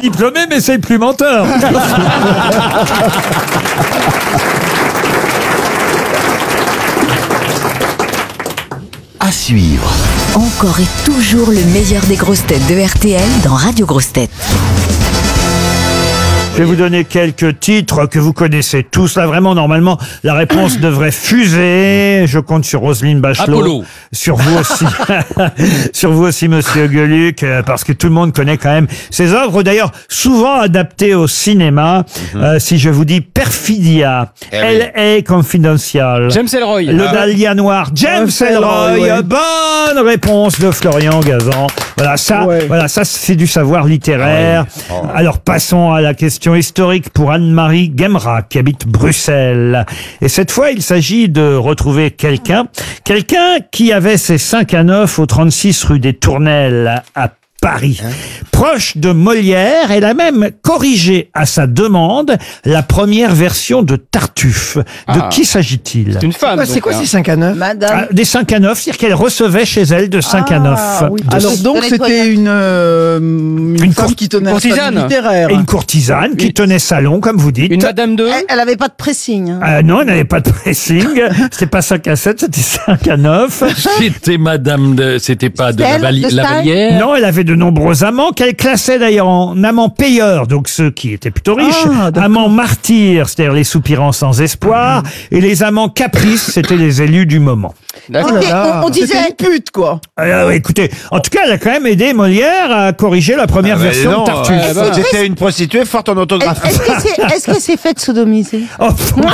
diplômé, mais c'est plus menteur. À suivre. Encore et toujours le meilleur des grosses têtes de RTL dans Radio Grosses Têtes. Je vais vous donner quelques titres que vous connaissez tous. Là, vraiment, normalement, la réponse devrait fuser. Je compte sur Roselyne Bachelot. Apollo. Sur vous aussi. Sur vous aussi, monsieur Gueluc, parce que tout le monde connaît quand même ces œuvres. D'ailleurs, souvent adaptées au cinéma. Si je vous dis Perfidia, L.A. Confidential. James Ellroy. Le Dahlia Noir, James Ellroy. ouais. Bonne réponse de Florian Gazan. Voilà, ça, Ouais. voilà, ça c'est du savoir littéraire. Alors passons à la question historique pour Anne-Marie Guemra qui habite Bruxelles. Et cette fois, il s'agit de retrouver quelqu'un qui avait ses 5 à 9 au 36 rue des Tournelles à Paris. Proche de Molière, elle a même corrigé à sa demande la première version de Tartuffe. De qui s'agit-il? C'est une femme. C'est quoi donc, ces 5 à 9? Madame. Des 5 à 9, c'est-à-dire qu'elle recevait chez elle de 5 à 9. Oui. De- Alors donc De c'était une femme qui tenait un courtisane. salon littéraire. Une courtisane qui tenait salon, comme vous dites. Une Madame de. Elle avait pas de pressing. Hein. Non, elle n'avait pas de pressing. C'était pas 5 à 7, c'était 5 à 9. C'était madame de... C'était pas de Stella, de Staël Lavalière. Non, elle avait de nombreux amants qu'elle classait d'ailleurs en amants payeurs, donc ceux qui étaient plutôt riches, Ah, d'accord. amants martyrs, c'est-à-dire les soupirants sans espoir, et les amants caprices, c'était les élus du moment. D'accord. Oh là là, On disait- c'était une pute quoi. Écoutez, en tout cas, elle a quand même aidé Molière à corriger la première version de Tartuffe. C'était une prostituée forte en autographie. Est-ce que c'est fait de sodomiser? Oh,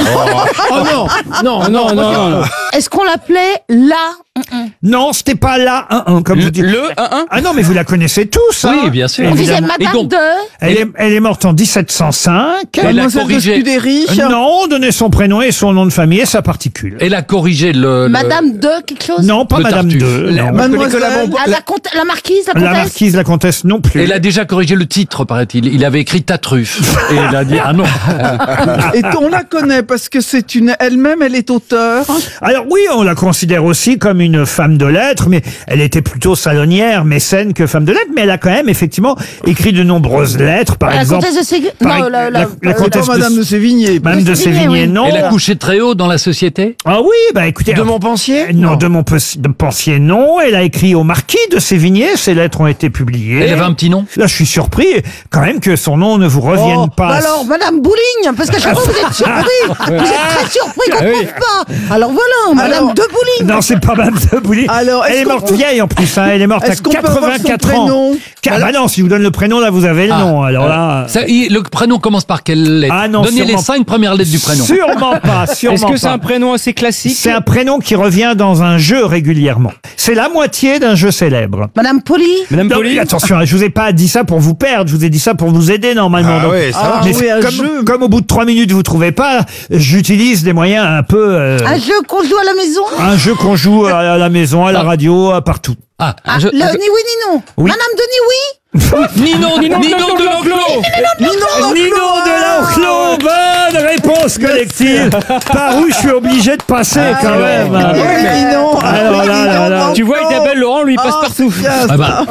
Oh non, Non, non, non, non. Est-ce qu'on l'appelait la? non, c'était pas là, comme vous dites. Le 1-1. Ah non, mais vous la connaissez tous, hein. Oui, bien sûr. On disait Évidemment. Et Madame donc- de. Elle est morte en 1705. Elle a Mademoiselle de corrigé. Scudéry. Non, on donnait son prénom et son nom de famille et sa particule. Elle a corrigé le... Madame de quelque chose? Non, pas Le Madame Tartuffe. II. non. Mademoiselle. Ah, la marquise, la La comtesse? marquise, la comtesse non plus. Elle a déjà corrigé le titre, paraît-il. Il avait écrit ta truffe. Et elle a dit, ah non. Et on la connaît parce que c'est une elle-même, elle est auteure. Alors oui, on la considère aussi comme une femme de lettres, mais elle était plutôt salonnière, mécène que femme de lettres, mais elle a quand même effectivement écrit de nombreuses lettres, par La exemple. comtesse de Ségur? par- Non, la C'est comtesse pas Madame de Sévigné. Madame de Sévigné, Sévigné, oui. non. Elle a couché très haut dans la société. Ah oui, bah écoutez. De Montpensier? Non, de Montpensier, non. Elle a écrit au marquis de Sévigné, ses lettres ont été publiées. Elle avait un petit nom. Là, je suis surpris quand même que son nom ne vous revienne Oh, pas. bah alors, Madame Bouligne, parce qu'à chaque fois vous êtes surpris. Vous êtes très surpris qu'on trouve pas. Alors voilà, Madame Alors- de Bouligne. Non, c'est pas Madame de Bouligne. Alors, elle est-ce est qu'on morte peut- vieille en plus, hein. Elle est morte à Est-ce qu'on peut avoir son 84 ans. prénom? Bah non, si je vous donne le prénom, là, vous avez le nom. Alors là. Le prénom commence par quelle lettre? Ah non, Donnez les sûrement- 5 premières lettres du prénom. Sûrement pas, sûrement Est-ce que c'est pas. un prénom assez classique? C'est un prénom qui revient dans un jeu régulièrement. C'est la moitié d'un jeu célèbre. Madame Poli. Madame Non, Poli? mais attention, je vous ai pas dit ça pour vous perdre, je vous ai dit ça pour vous aider normalement. Ah Donc, oui, ça va. mais oui, un comme, jeu. comme au bout de 3 minutes vous trouvez pas, j'utilise des moyens un peu Un jeu qu'on joue à la maison. un jeu qu'on joue à la maison, à la radio, partout. Ah, Ah, le ni oui ni non. Oui. Madame de ni oui. Ninon de l'enclos. Ninon de l'Enclos, bonne réponse collective. Par où je suis obligé de passer quand même. Oui, mais non. Alors là. Tu vois, Isabelle Laurent, lui, il passe partout. Ah bah,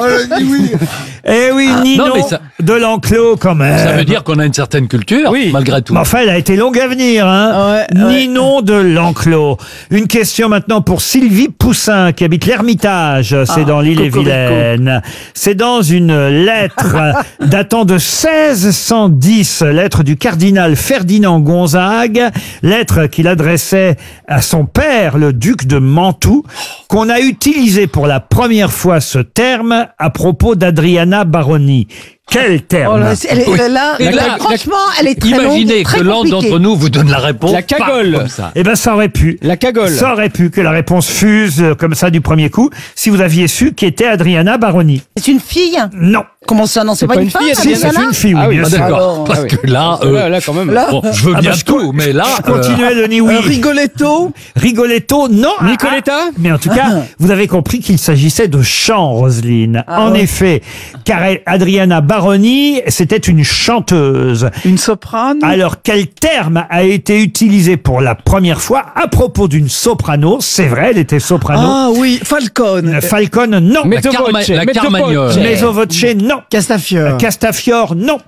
Eh oui, Ninon non, mais ça- de l'Enclos quand même. ça veut dire qu'on a une certaine culture, Oui. malgré tout. Mais enfin, elle a été longue à venir, hein. Ouais, ouais. Ninon de l'Enclos. Une question maintenant pour Sylvie Poussin, qui habite l'Ermitage. C'est dans l'île-et-Vilaine. C'est dans une lettre datant de 1610, lettre du cardinal Ferdinand Gonzague, lettre qu'il adressait à son père, le duc de Mantoue, qu'on a utilisé pour la première fois ce terme à propos d'Adriana Baroni. Quel terme? Oh là, Et là, franchement, elle est très longue. Imaginez très que l'un compliquée. d'entre nous vous donne la réponse. La cagole. Pas comme ça. Eh ben, ça aurait pu. La cagole. Ça aurait pu que la réponse fuse comme ça du premier coup, si vous aviez su qui était Adriana Baroni. C'est une fille. Non. Comment ça, non, c'est pas une femme, fille, Si, c'est Adriana une fille, oui, Ah oui, bien Ah, sûr. d'accord. Alors, Parce que là, Là, quand même. Là, bon, je veux Ah, bien bah, je tout, mais là, Continuez le ni oui. Rigoletto. Rigoletto, non. Nicoletta Mais en tout cas, vous avez compris qu'il s'agissait de chant, Roselyne. En effet, car Adriana Baroni, c'était une chanteuse. Une soprane. Alors, quel terme a été utilisé pour la première fois à propos d'une soprano? C'est vrai, elle était soprano. Ah oui, Falcone. Falcone, non. Mezzo voce, la mezzo Carmagnole. voce. Mezzo voce, non. Castafiore. Castafiore, non.